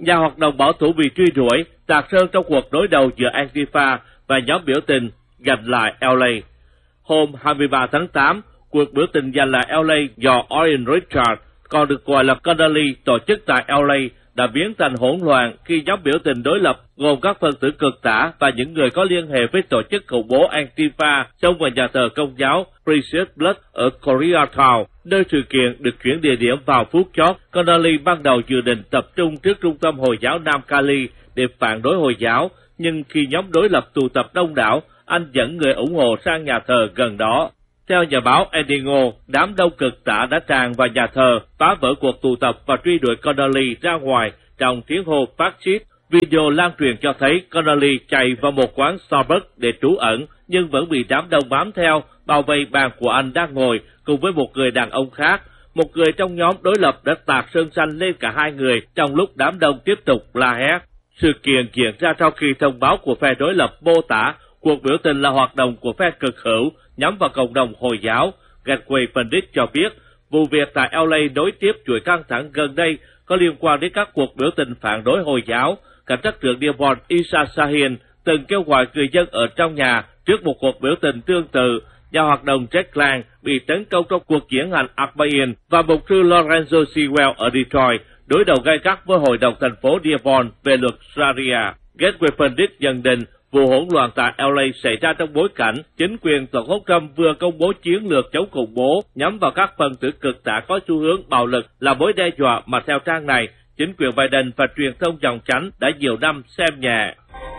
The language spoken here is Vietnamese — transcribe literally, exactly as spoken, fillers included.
nhà hoạt động bảo thủ bị truy đuổi, tạc sơn trong cuộc đối đầu giữa Antifa và nhóm biểu tình giành lại L A. Hôm hai mươi ba tháng tám, cuộc biểu tình giành lại L A do Orrin Richards, còn được gọi là Connolly, tổ chức tại L A, đã biến thành hỗn loạn khi nhóm biểu tình đối lập gồm các phân tử cực tả và những người có liên hệ với tổ chức khủng bố Antifa xông vào nhà thờ Công giáo Precious Blood ở Koreatown, nơi sự kiện được chuyển địa điểm vào phút chót. Connolly ban đầu dự định tập trung trước trung tâm Hồi giáo Nam Cali để phản đối Hồi giáo, nhưng khi nhóm đối lập tụ tập đông đảo, anh dẫn người ủng hộ sang nhà thờ gần đó. Theo nhà báo Endingo, đám đông cực tả đã tràn vào nhà thờ, phá vỡ cuộc tụ tập và truy đuổi Connolly ra ngoài trong tiếng hô phát xít. Video lan truyền cho thấy Connolly chạy vào một quán Starbucks để trú ẩn, nhưng vẫn bị đám đông bám theo, bao vây bàn của anh đang ngồi cùng với một người đàn ông khác. Một người trong nhóm đối lập đã tạt sơn xanh lên cả hai người trong lúc đám đông tiếp tục la hét. Sự kiện diễn ra sau khi thông báo của phe đối lập mô tả cuộc biểu tình là hoạt động của phe cực hữu nhắm vào cộng đồng Hồi giáo. Gateway Pundit cho biết, vụ việc tại L A nối tiếp chuỗi căng thẳng gần đây có liên quan đến các cuộc biểu tình phản đối Hồi giáo. Cảnh sát trưởng Dearborn Isa Sahin từng kêu gọi người dân ở trong nhà trước một cuộc biểu tình tương tự. Nhà hoạt động Jack Lang bị tấn công trong cuộc diễn hành Arbaeen và mục sư Lorenzo Sewell ở Detroit đối đầu gay gắt với Hội đồng thành phố Dearborn về luật Sharia. Gateway Pundit nhận định vụ hỗn loạn tại L A xảy ra trong bối cảnh chính quyền Tổng thống Trump vừa công bố chiến lược chống khủng bố nhắm vào các phần tử cực tả có xu hướng bạo lực là mối đe dọa mà theo trang này, chính quyền Biden và truyền thông dòng chánh đã nhiều năm xem nhẹ.